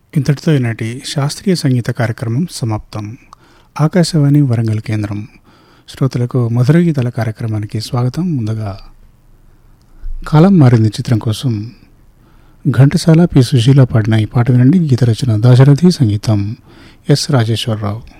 ఇంతటితో ఈనాటి శాస్త్రీయ సంగీత కార్యక్రమం సమాప్తం. ఆకాశవాణి వరంగల్ కేంద్రం. శ్రోతలకు మధుర గీతాల కార్యక్రమానికి స్వాగతం. ముందుగా కాలం మారింది చిత్రం కోసం ఘంటసాల పి. సుశీల పాడిన ఈ పాట వినండి. గీత రచన దాశరథి, సంగీతం ఎస్. రాజేశ్వరరావు.